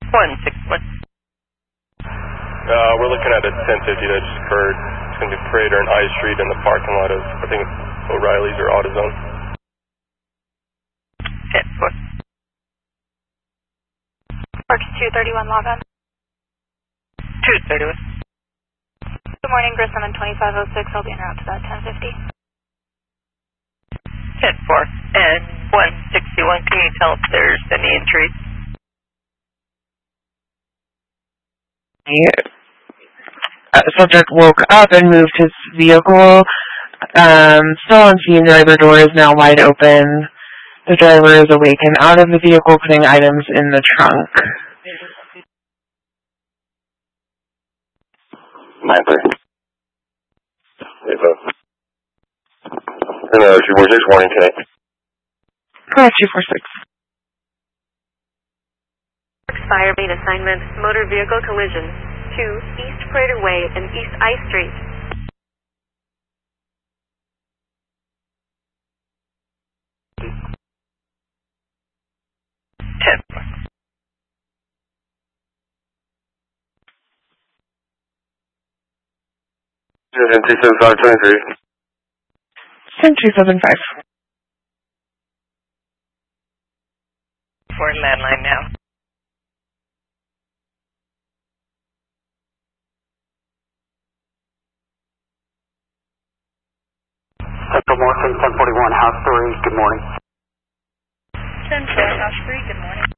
161. We're looking at a 1050 that just occurred. It's going to be Prater and I Street in the parking lot of, I think it's O'Reilly's or AutoZone. 10-4. Parks 231 log on. 231. Good morning, Grissom and 2506. I'll be en route to that 1050. 10-4. And 161, can you tell if there's any injuries? Subject woke up and moved his vehicle. Still on scene, driver door is now wide open. The driver is awake and out of the vehicle, putting items in the trunk. 9-3. And 246 warning today. Correct, 246. Fire main assignment, motor vehicle collision, 2 East Prater Way and East I Street. Citizen 27523. 275. For landline now. Central Morrison, 1041, House 3, good morning. 10-4, House 3, good morning.